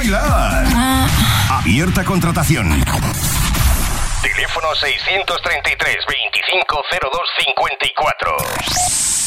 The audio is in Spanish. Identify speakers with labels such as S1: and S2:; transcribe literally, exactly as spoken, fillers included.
S1: bailar. Abierta contratación. Teléfono seiscientos treinta y tres, veinticinco, cero dos cincuenta y cuatro.